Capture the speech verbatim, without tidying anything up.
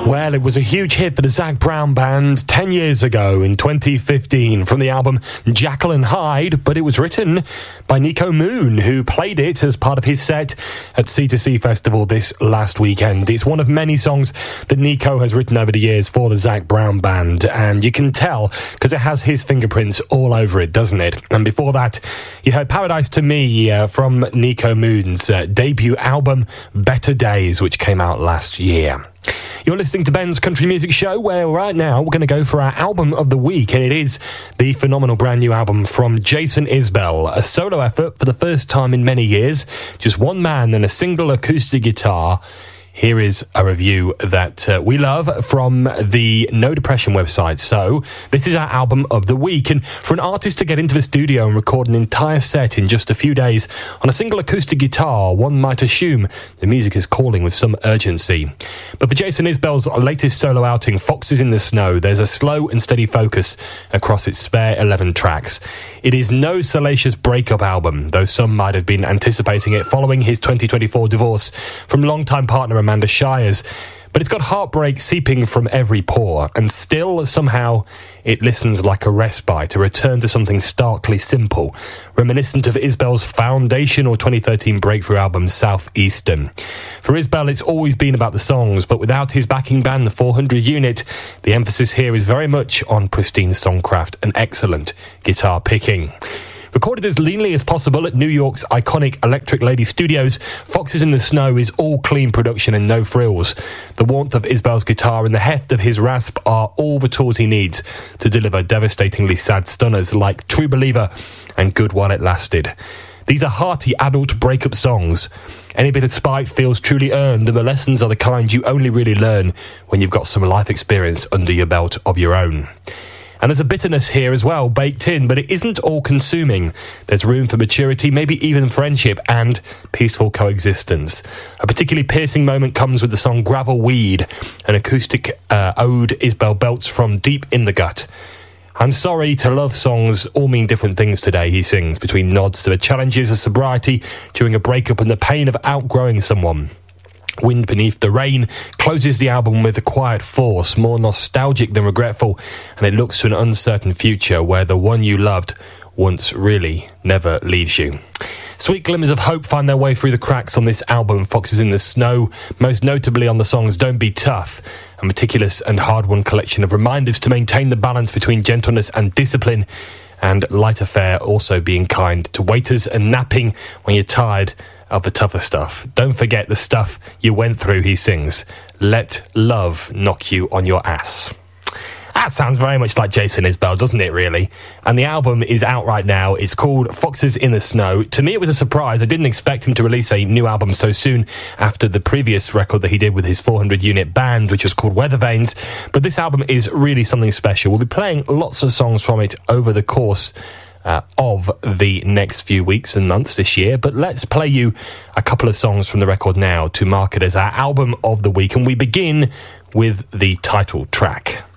Well, it was a huge hit for the Zac Brown Band ten years ago in twenty fifteen from the album Jekyll and Hyde, but it was written by Nico Moon, who played it as part of his set at C two C Festival this last weekend. It's one of many songs that Nico has written over the years for the Zac Brown Band, and you can tell because it has his fingerprints all over it, doesn't it? And before that, you heard Paradise to Me uh, from Nico Moon's uh, debut album Better Days, which came out last year. You're listening to Ben's Country Music Show, where right now we're going to go for our album of the week, and it is the phenomenal brand new album from Jason Isbell, a solo effort for the first time in many years, just one man and a single acoustic guitar. Here is a review that uh, we love from the No Depression website. So, this is our album of the week. And for an artist to get into the studio and record an entire set in just a few days on a single acoustic guitar, one might assume the music is calling with some urgency. But for Jason Isbell's latest solo outing, Foxes in the Snow, there's a slow and steady focus across its spare eleven tracks. It is no salacious breakup album, though some might have been anticipating it following his twenty twenty-four divorce from longtime partner Amanda Shires. But it's got heartbreak seeping from every pore, and still, somehow, it listens like a respite, a return to something starkly simple, reminiscent of Isbell's foundational twenty thirteen breakthrough album, Southeastern. For Isbell, it's always been about the songs, but without his backing band, the four hundred unit, the emphasis here is very much on pristine songcraft and excellent guitar picking. Recorded as leanly as possible at New York's iconic Electric Lady Studios, Foxes in the Snow is all clean production and no frills. The warmth of Isbell's guitar and the heft of his rasp are all the tools he needs to deliver devastatingly sad stunners like True Believer and Good While It Lasted. These are hearty adult breakup songs. Any bit of spite feels truly earned, and the lessons are the kind you only really learn when you've got some life experience under your belt of your own. And there's a bitterness here as well, baked in, but it isn't all-consuming. There's room for maturity, maybe even friendship, and peaceful coexistence. A particularly piercing moment comes with the song Gravel Weed, an acoustic uh, ode Isbell belts from deep in the gut. I'm sorry to love songs all mean different things today, he sings, between nods to the challenges of sobriety during a breakup and the pain of outgrowing someone. Wind Beneath the Rain closes the album with a quiet force, more nostalgic than regretful, and it looks to an uncertain future where the one you loved once really never leaves you. Sweet glimmers of hope find their way through the cracks on this album, Foxes in the Snow, most notably on the songs Don't Be Tough, a meticulous and hard-won collection of reminders to maintain the balance between gentleness and discipline, and Lighter Fare also being kind to waiters and napping when you're tired of the tougher stuff. Don't forget the stuff you went through, he sings. Let love knock you on your ass. That sounds very much like Jason Isbell, doesn't it, really? And the album is out right now. It's called Foxes in the Snow. To me, it was a surprise. I didn't expect him to release a new album so soon after the previous record that he did with his four hundred unit band, which was called Weather Vanes. But this album is really something special. We'll be playing lots of songs from it over the course Uh, of the next few weeks and months this year, but let's play you a couple of songs from the record now to mark it as our album of the week, and we begin with the title track.